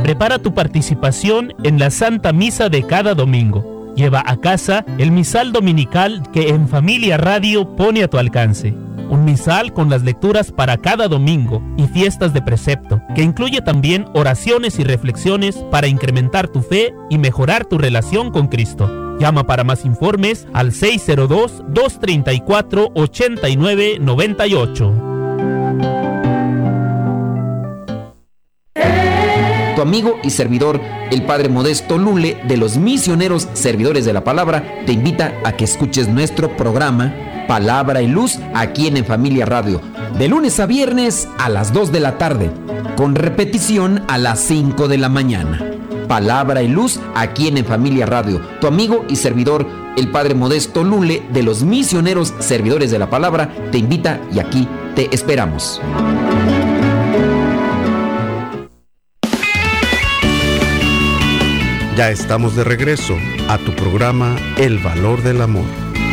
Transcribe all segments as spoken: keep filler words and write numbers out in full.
Prepara tu participación en la Santa Misa de cada domingo. Lleva a casa el misal dominical que En Familia Radio pone a tu alcance. Un misal con las lecturas para cada domingo y fiestas de precepto, que incluye también oraciones y reflexiones para incrementar tu fe y mejorar tu relación con Cristo. Llama para más informes al seis cero dos, dos tres cuatro, ocho nueve nueve ocho. Tu amigo y servidor, el Padre Modesto Lule, de los Misioneros Servidores de la Palabra, te invita a que escuches nuestro programa Palabra y Luz aquí en En Familia Radio, de lunes a viernes a las dos de la tarde, con repetición a las cinco de la mañana. Palabra y Luz aquí en En Familia Radio. Tu amigo y servidor, el Padre Modesto Lule, de los Misioneros Servidores de la Palabra, te invita y aquí te esperamos. Ya estamos de regreso a tu programa El Valor del Amor.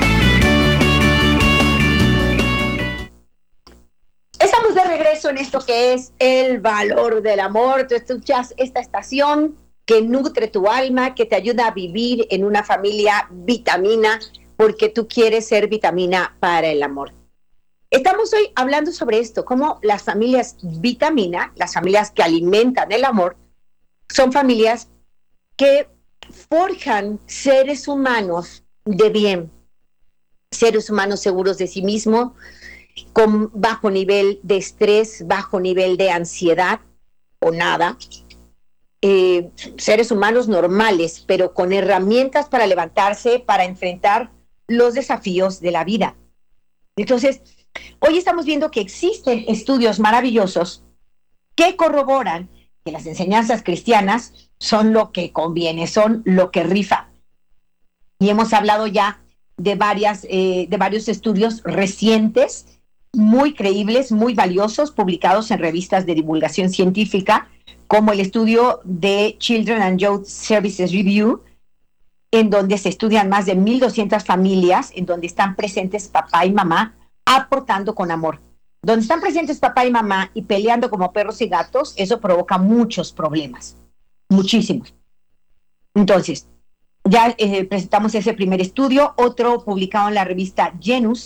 Estamos de regreso en esto que es El Valor del Amor. Tú escuchas esta estación que nutre tu alma, que te ayuda a vivir en una familia vitamina, porque tú quieres ser vitamina para el amor. Estamos hoy hablando sobre esto, cómo las familias vitamina, las familias que alimentan el amor, son familias que forjan seres humanos de bien, seres humanos seguros de sí mismos, con bajo nivel de estrés, bajo nivel de ansiedad o nada, eh, seres humanos normales, pero con herramientas para levantarse, para enfrentar los desafíos de la vida. Entonces, hoy estamos viendo que existen estudios maravillosos que corroboran que las enseñanzas cristianas son lo que conviene, son lo que rifa. Y hemos hablado ya de, varias, eh, de varios estudios recientes, muy creíbles, muy valiosos, publicados en revistas de divulgación científica, como el estudio de Children and Youth Services Review, en donde se estudian más de mil doscientas familias, en donde están presentes papá y mamá, aportando con amor. Donde están presentes papá y mamá y peleando como perros y gatos, eso provoca muchos problemas, muchísimos. Entonces, ya eh, presentamos ese primer estudio, otro publicado en la revista Genus,